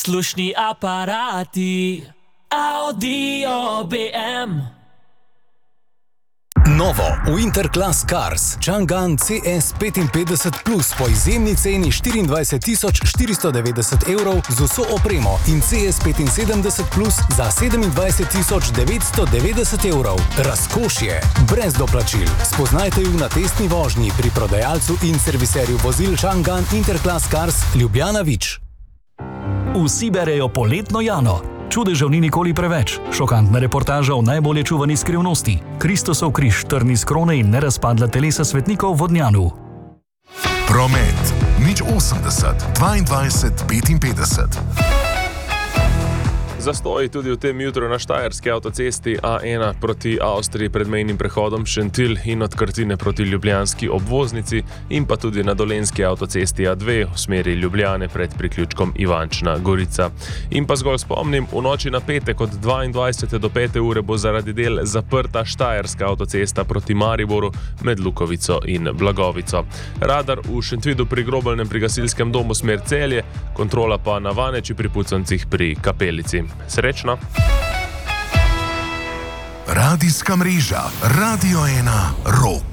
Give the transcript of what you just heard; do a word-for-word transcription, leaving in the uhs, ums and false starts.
Slušni aparati, Audio B M. Novo Winter Class Cars Chang'an C S petinpetdeset plus po izjemni ceni štiriindvajset tisoč štiristo devetdeset evrov z vso opremo in C S petinsedemdeset plus za sedemindvajset tisoč devetsto devetdeset evrov. Razkošje, brez doplačil. Spoznajte ju na testni vožnji pri prodajalcu in serviserju vozil Chang'an Interclass Cars Ljubljana Vič. Vsi berejo poletno Jano. Čudežev ni nikoli preveč. Šokantna reportaža o najbolje čuvani skrivnosti. Kristusov križ, trni s krone in nerazpadla telesa svetnikov v Vodnjanu. Promet. Nič osemdeset, dvaindvajset, petinpetdeset. Zastoji tudi v tem jutru na štajerski avtocesti A ena proti Avstriji pred mejnim prehodom Šentilj in od Krtine proti ljubljanski obvoznici in pa tudi na dolenjski avtocesti A dve v smeri Ljubljane pred priključkom Ivančna Gorica. In pa zgolj spomnim, v noči na petek od dvaindvajsete do pete ure bo zaradi del zaprta štajerska avtocesta proti Mariboru med Lukovico in Blagovico. Radar v Šentvidu pri Grobelnem pri gasilskem domu smer Celje, kontrola pa na Vaneči pri Pucancih pri Kapelici. Srečno! Radijska mreža Radio ena Rog.